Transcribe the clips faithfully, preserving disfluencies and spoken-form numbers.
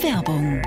Werbung.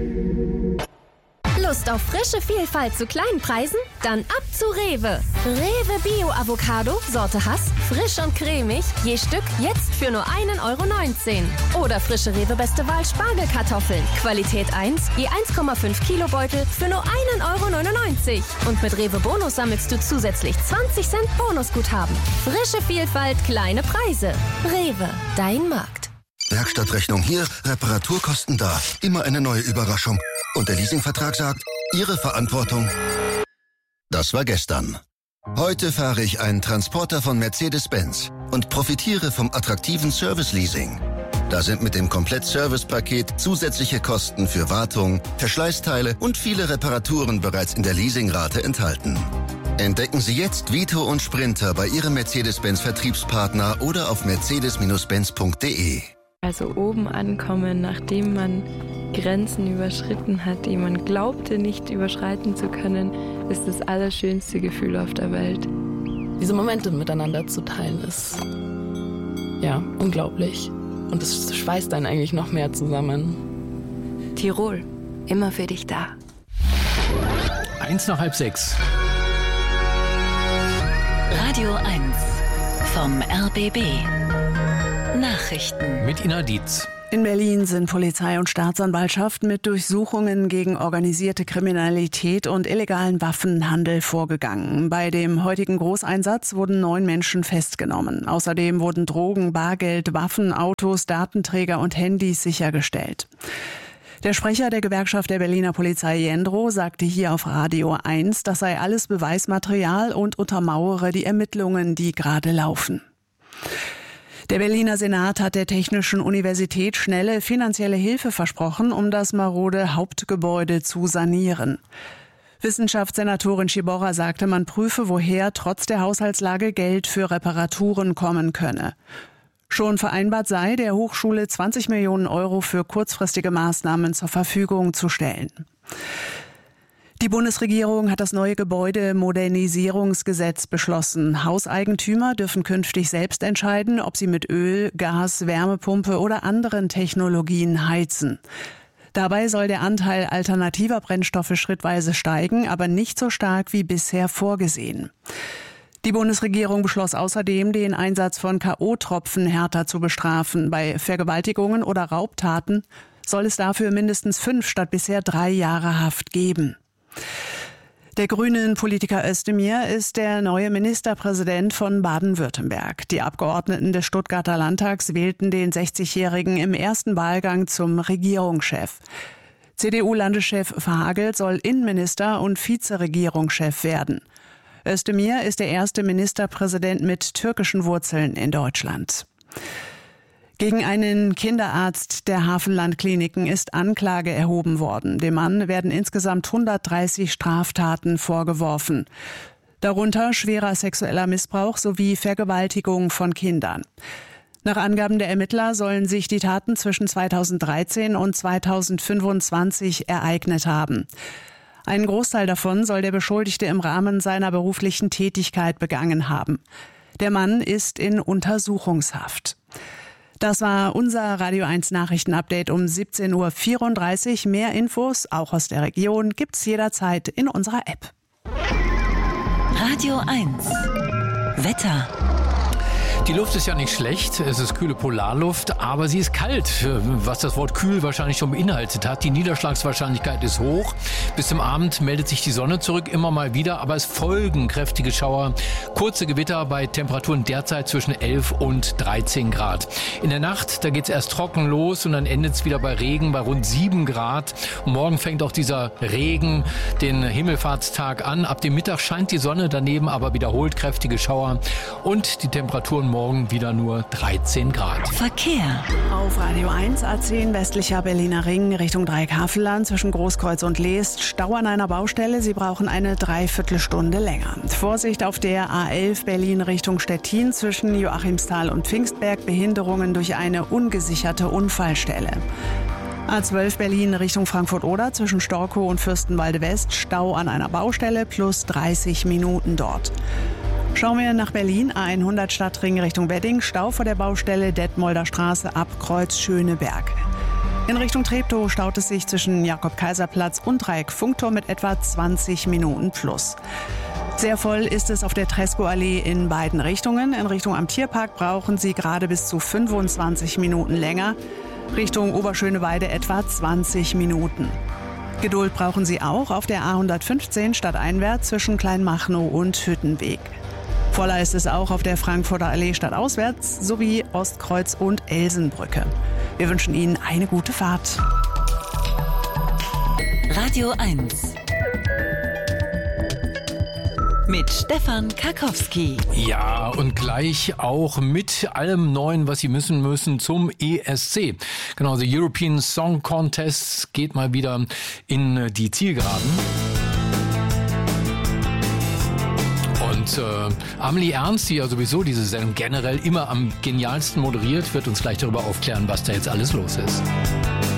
Lust auf frische Vielfalt zu kleinen Preisen? Dann ab zu Rewe. Rewe Bio Avocado, Sorte Hass, frisch und cremig, je Stück jetzt für nur einen Euro neunzehn. Oder frische Rewe Beste Wahl Spargelkartoffeln, Qualität eins, je eins Komma fünf Kilo Beutel für nur einen Euro neunundneunzig. Und mit Rewe Bonus sammelst du zusätzlich zwanzig Cent Bonusguthaben. Frische Vielfalt, kleine Preise. Rewe, dein Markt. Werkstattrechnung hier, Reparaturkosten da. Immer eine neue Überraschung. Und der Leasingvertrag sagt, Ihre Verantwortung. Das war gestern. Heute fahre ich einen Transporter von Mercedes-Benz und profitiere vom attraktiven Service-Leasing. Da sind mit dem Komplett-Service-Paket zusätzliche Kosten für Wartung, Verschleißteile und viele Reparaturen bereits in der Leasingrate enthalten. Entdecken Sie jetzt Vito und Sprinter bei Ihrem Mercedes-Benz-Vertriebspartner oder auf mercedes Benz punkt de. Also oben ankommen, nachdem man Grenzen überschritten hat, die man glaubte nicht überschreiten zu können, ist das allerschönste Gefühl auf der Welt. Diese Momente miteinander zu teilen ist, ja, unglaublich. Und es schweißt einen eigentlich noch mehr zusammen. Tirol, immer für dich da. Eins nach halb sechs. Radio eins vom R B B. Nachrichten Mit Ina Dietz. In Berlin sind Polizei und Staatsanwaltschaft mit Durchsuchungen gegen organisierte Kriminalität und illegalen Waffenhandel vorgegangen. Bei dem heutigen Großeinsatz wurden neun Menschen festgenommen. Außerdem wurden Drogen, Bargeld, Waffen, Autos, Datenträger und Handys sichergestellt. Der Sprecher der Gewerkschaft der Berliner Polizei Jendro sagte hier auf Radio eins, das sei alles Beweismaterial und untermauere die Ermittlungen, die gerade laufen. Der Berliner Senat hat der Technischen Universität schnelle finanzielle Hilfe versprochen, um das marode Hauptgebäude zu sanieren. Wissenschaftssenatorin Schiborra sagte, man prüfe, woher trotz der Haushaltslage Geld für Reparaturen kommen könne. Schon vereinbart sei, der Hochschule zwanzig Millionen Euro für kurzfristige Maßnahmen zur Verfügung zu stellen. Die Bundesregierung hat das neue Gebäudemodernisierungsgesetz beschlossen. Hauseigentümer dürfen künftig selbst entscheiden, ob sie mit Öl, Gas, Wärmepumpe oder anderen Technologien heizen. Dabei soll der Anteil alternativer Brennstoffe schrittweise steigen, aber nicht so stark wie bisher vorgesehen. Die Bundesregierung beschloss außerdem, den Einsatz von K O-Tropfen härter zu bestrafen. Bei Vergewaltigungen oder Raubtaten soll es dafür mindestens fünf statt bisher drei Jahre Haft geben. Der Grünen-Politiker Özdemir ist der neue Ministerpräsident von Baden-Württemberg. Die Abgeordneten des Stuttgarter Landtags wählten den sechzigjährigen im ersten Wahlgang zum Regierungschef. C D U-Landeschef Verhagel soll Innenminister und Vizeregierungschef werden. Özdemir ist der erste Ministerpräsident mit türkischen Wurzeln in Deutschland. Gegen einen Kinderarzt der Hafenland-Kliniken ist Anklage erhoben worden. Dem Mann werden insgesamt hundertdreißig Straftaten vorgeworfen. Darunter schwerer sexueller Missbrauch sowie Vergewaltigung von Kindern. Nach Angaben der Ermittler sollen sich die Taten zwischen zweitausenddreizehn und zweitausendfünfundzwanzig ereignet haben. Einen Großteil davon soll der Beschuldigte im Rahmen seiner beruflichen Tätigkeit begangen haben. Der Mann ist in Untersuchungshaft. Das war unser Radio eins Nachrichtenupdate um siebzehn Uhr vierunddreißig. Mehr Infos, auch aus der Region, gibt's jederzeit in unserer App. Radio eins Wetter. Die Luft ist ja nicht schlecht, es ist kühle Polarluft, aber sie ist kalt, was das Wort kühl wahrscheinlich schon beinhaltet hat. Die Niederschlagswahrscheinlichkeit ist hoch. Bis zum Abend meldet sich die Sonne zurück, immer mal wieder, aber es folgen kräftige Schauer. Kurze Gewitter bei Temperaturen derzeit zwischen elf und dreizehn Grad. In der Nacht, da geht's erst trocken los und dann endet es wieder bei Regen bei rund sieben Grad. Und morgen fängt auch dieser Regen den Himmelfahrtstag an. Ab dem Mittag scheint die Sonne, daneben aber wiederholt kräftige Schauer und die Temperaturen morgen wieder nur dreizehn Grad. Verkehr. Auf Radio eins A zehn westlicher Berliner Ring Richtung Dreieckhavelland zwischen Großkreuz und Leest. Stau an einer Baustelle. Sie brauchen eine Dreiviertelstunde länger. Vorsicht auf der A elf Berlin Richtung Stettin zwischen Joachimsthal und Pfingstberg. Behinderungen durch eine ungesicherte Unfallstelle. A zwölf Berlin Richtung Frankfurt-Oder zwischen Storkow und Fürstenwalde West. Stau an einer Baustelle plus dreißig Minuten dort. Schauen wir nach Berlin, A hundert Stadtring Richtung Wedding, Stau vor der Baustelle Detmolder Straße ab Kreuz Schöneberg. In Richtung Treptow staut es sich zwischen Jakob-Kaiser-Platz und Dreieck-Funkturm mit etwa zwanzig Minuten plus. Sehr voll ist es auf der Tresco-Allee in beiden Richtungen. In Richtung am Tierpark brauchen Sie gerade bis zu fünfundzwanzig Minuten länger. Richtung Oberschöneweide etwa zwanzig Minuten. Geduld brauchen Sie auch auf der A hundertfünfzehn stadteinwärts zwischen Kleinmachnow und Hüttenweg. Voller ist es auch auf der Frankfurter Allee stadtauswärts sowie Ostkreuz und Elsenbrücke. Wir wünschen Ihnen eine gute Fahrt. Radio eins mit Stefan Karkowski. Ja, und gleich auch mit allem Neuen, was Sie müssen müssen zum E S C. Genau, der European Song Contest geht mal wieder in die Zielgeraden. Und äh, Amelie Ernst, die ja sowieso diese Sendung generell immer am genialsten moderiert, wird uns gleich darüber aufklären, was da jetzt alles los ist.